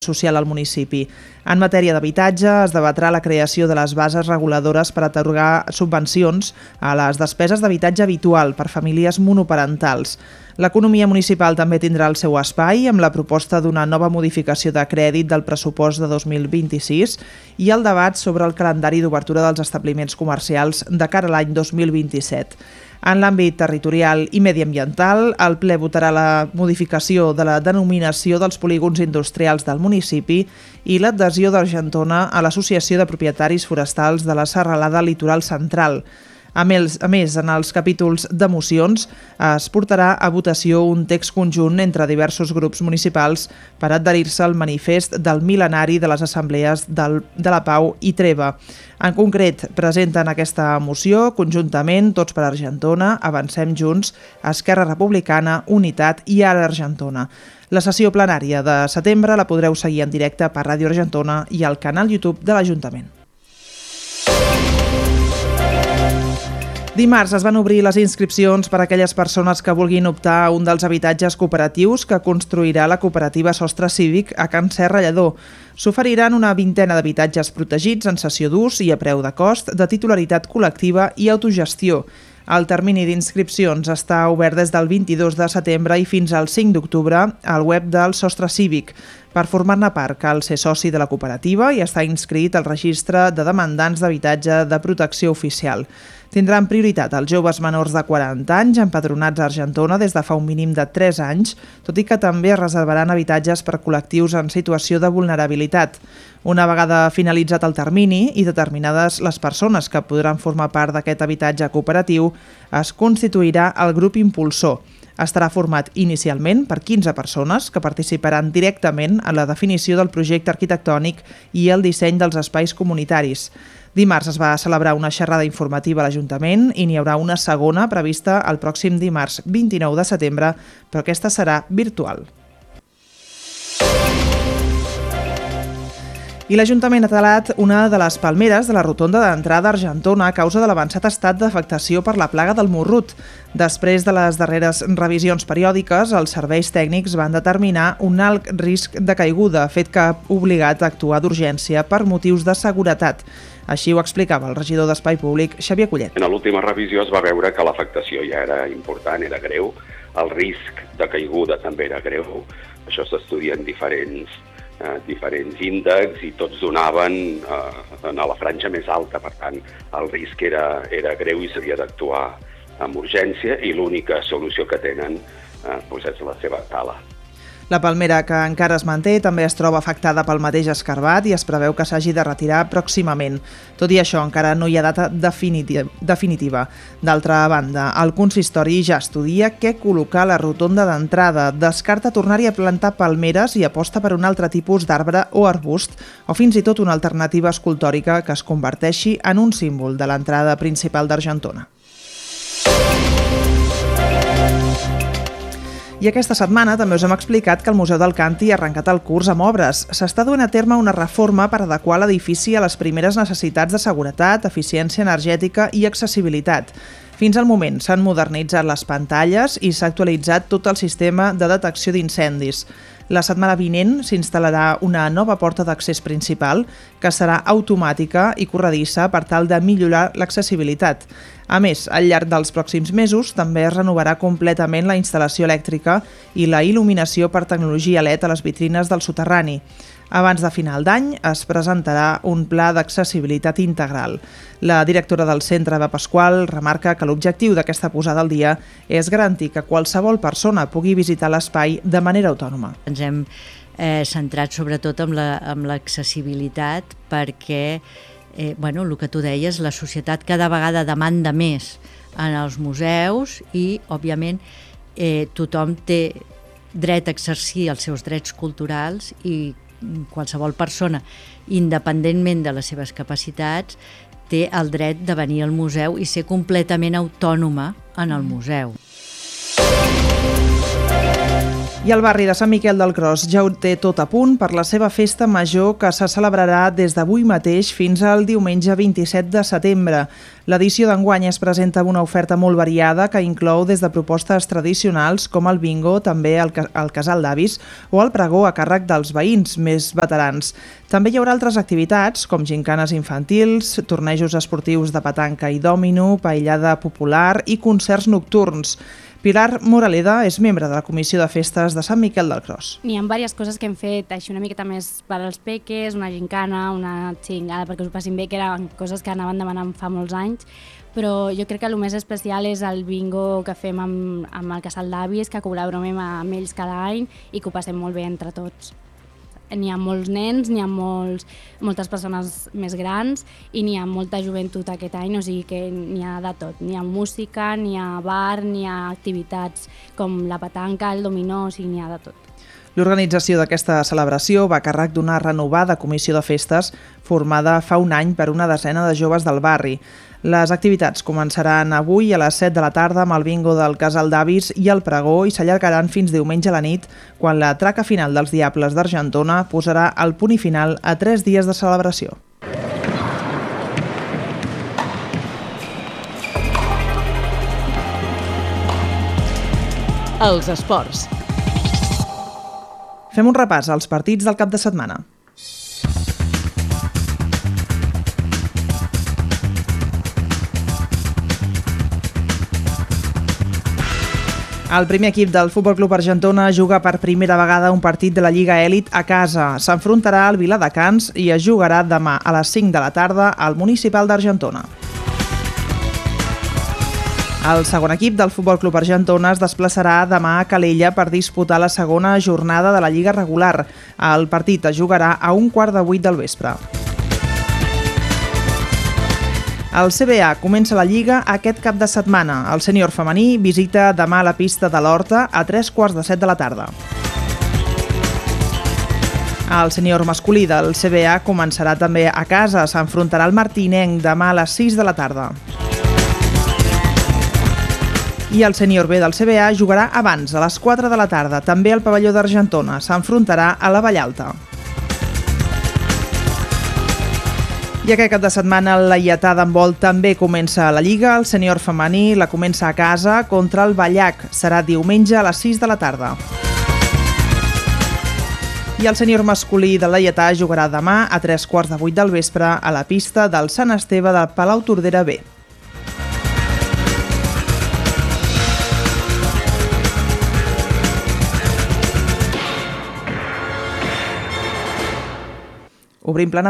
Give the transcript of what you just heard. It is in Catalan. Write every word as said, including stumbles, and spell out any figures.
social al municipi. En matèria d'habitatge, es debatrà la creació de les bases reguladores per atorgar subvencions a les despeses d'habitatge habitual per famílies monoparentals. L'economia municipal també tindrà el seu espai amb la proposta d'una nova modificació de crèdit del pressupost de dos mil vint-i-sis i el debat sobre el calendari d'obertura dels establiments comercials de cara a l'any dos mil vint-i-set. En l'àmbit territorial i mediambiental, el ple votarà la modificació de la denominació dels polígons industrials del municipi i l'adhesió d'Argentona a l'Associació de Propietaris Forestals de la Serralada Litoral Central. A més, a més, en els capítols de mocions es portarà a votació un text conjunt entre diversos grups municipals per adherir-se al manifest del mil·lenari de les assemblees del, de la Pau i Treva. En concret, presenten aquesta moció conjuntament Tots per Argentona, Avancem Junts, Esquerra Republicana, Unitat i Ara Argentona. La sessió plenària de setembre la podreu seguir en directe per Ràdio Argentona i al canal YouTube de l'Ajuntament. Dimarts es van obrir les inscripcions per a aquelles persones que vulguin optar a un dels habitatges cooperatius que construirà la cooperativa Sostre Cívic a Can Serra Lledó. S'oferiran una vintena d'habitatges protegits en cessió d'ús i a preu de cost, de titularitat col·lectiva i autogestió. El termini d'inscripcions està obert des del vint-i-dos de setembre i fins al cinc d'octubre al web del Sostre Cívic. Per formar-ne part cal ser soci de la cooperativa i estar inscrit al registre de demandants d'habitatge de protecció oficial. Tindran prioritat els joves menors de quaranta anys empadronats a Argentona des de fa un mínim de tres anys, tot i que també es reservaran habitatges per col·lectius en situació de vulnerabilitat. Una vegada finalitzat el termini i determinades les persones que podran formar part d'aquest habitatge cooperatiu, es constituirà el grup impulsor. Estarà format inicialment per quinze persones que participaran directament en la definició del projecte arquitectònic i el disseny dels espais comunitaris. Dimarts es va celebrar una xerrada informativa a l'Ajuntament i n'hi haurà una segona prevista el pròxim dimarts vint-i-nou de setembre, però aquesta serà virtual. I l'Ajuntament ha talat una de les palmeres de la rotonda d'entrada a Argentona a causa de l'avançat estat d'afectació per la plaga del morrut. Després de les darreres revisions periòdiques, els serveis tècnics van determinar un alt risc de caiguda, fet que ha obligat a actuar d'urgència per motius de seguretat. Així ho explicava el regidor d'Espai Públic, Xavier Collet. En l'última revisió es va veure que l'afectació ja era important, era greu, el risc de caiguda també era greu. Això s'estudia en diferents, eh, diferents índexs i tots donaven eh, a la franja més alta. Per tant, el risc era, era greu i s'havia d'actuar amb urgència i l'única solució que tenen eh, doncs és la seva tala. La palmera, que encara es manté, també es troba afectada pel mateix escarbat i es preveu que s'hagi de retirar pròximament. Tot i això, encara no hi ha data definitiva. D'altra banda, el consistori ja estudia què col·locar a la rotonda d'entrada, descarta tornar-hi a plantar palmeres i aposta per un altre tipus d'arbre o arbust, o fins i tot una alternativa escultòrica que es converteixi en un símbol de l'entrada principal d'Argentona. I aquesta setmana també us hem explicat que el Museu del Canti ha arrencat el curs amb obres. S'està duent a terme una reforma per adequar l'edifici a les primeres necessitats de seguretat, eficiència energètica i accessibilitat. Fins al moment s'han modernitzat les pantalles i s'ha actualitzat tot el sistema de detecció d'incendis. La setmana vinent s'instal·larà una nova porta d'accés principal que serà automàtica i corredissa per tal de millorar l'accessibilitat. A més, al llarg dels pròxims mesos també es renovarà completament la instal·lació elèctrica i la il·luminació per tecnologia L E D a les vitrines del soterrani. Abans de final d'any es presentarà un pla d'accessibilitat integral. La directora del centre, Eva Pasqual, remarca que l'objectiu d'aquesta posada al dia és garantir que qualsevol persona pugui visitar l'espai de manera autònoma. Ens hem eh, centrat sobretot en la, en l'accessibilitat perquè, eh, bueno, el que tu deies, la societat cada vegada demanda més en els museus i, òbviament, eh, tothom té dret a exercir els seus drets culturals i qualsevol persona, independentment de les seves capacitats, té el dret de venir al museu i ser completament autònoma en el museu. I el barri de Sant Miquel del Gros ja ho té tot a punt per la seva festa major que se celebrarà des d'avui mateix fins al diumenge vint-i-set de setembre. L'edició d'enguany es presenta amb una oferta molt variada que inclou des de propostes tradicionals com el bingo, també el, el casal d'avis o el pregó a càrrec dels veïns més veterans. També hi haurà altres activitats com gincanes infantils, tornejos esportius de petanca i dòmino, paellada popular i concerts nocturns. Pilar Moraleda és membre de la Comissió de Festes de Sant Miquel del Gros. N'hi ha diverses coses que hem fet així una miqueta més per als peques, una gincana, una xingada perquè us ho passin bé, que eren coses que anaven demanant fa molts anys, però jo crec que el més especial és el bingo que fem amb, amb el casal d'avis, que col·laborem amb ells cada any i que ho passem molt bé entre tots. N'hi ha molts nens, n'hi ha molts, moltes persones més grans i n'hi ha molta joventut aquest any, o sigui que n'hi ha de tot. N'hi ha música, n'hi ha bar, n'hi ha activitats com la petanca, el dominó, o sigui, n'hi ha de tot. L'organització d'aquesta celebració va a càrrec d'una renovada comissió de festes formada fa un any per una desena de joves del barri. Les activitats començaran avui a les set de la tarda amb el bingo del casal d'avis i el pregó i s'allargaran fins diumenge a la nit, quan la traca final dels Diables d'Argentona posarà el punt i final a tres dies de celebració. Els esports. Fem un repàs als partits del cap de setmana. El primer equip del Futbol Club Argentona juga per primera vegada un partit de la Lliga Elit a casa. S'enfrontarà al Viladecans i es jugarà demà a les cinc de la tarda al Municipal d'Argentona. El segon equip del Futbol Club Argentona es desplaçarà demà a Calella per disputar la segona jornada de la Lliga regular. El partit es jugarà a un quart de vuit del vespre. El C B A comença la Lliga aquest cap de setmana. El sènior femení visita demà la pista de l'Horta a tres quarts de set de la tarda. El sènior masculí del C B A començarà també a casa. S'enfrontarà al Martinenc demà a les sis de la tarda. I el sènior B del C B A jugarà abans, a les quatre de la tarda, també al pavelló d'Argentona. S'enfrontarà a la Vallalta. I aquest cap de setmana el Laietà d'handbol també comença la Lliga. El sènior femení la comença a casa contra el Vallac. Serà diumenge a les sis de la tarda. I el sènior masculí del Laietà jugarà demà a tres quarts de vuit del vespre a la pista del Sant Esteve de Palautordera B. Obrim plana